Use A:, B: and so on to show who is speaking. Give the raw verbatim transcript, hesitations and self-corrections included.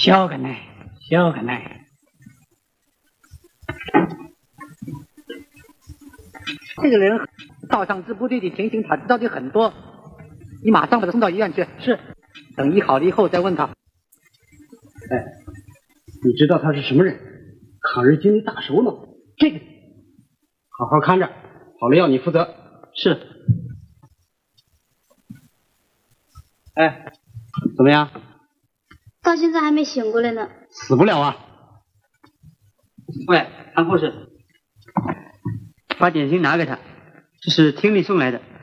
A: 小个奶，小个奶。这个人道上支部队的情形他知道的很多，你马上把他送到医院去。是。等医好了以后再问他。
B: 哎，你知道他是什么人？抗日军的大手吗？这个，好好看着，好了要你负责。
A: 是。
B: 哎，怎么样？
C: 到现在还没醒过来呢。
B: 死不了啊！
A: 喂，谭护士，把点心拿给他，这是厅里送来的。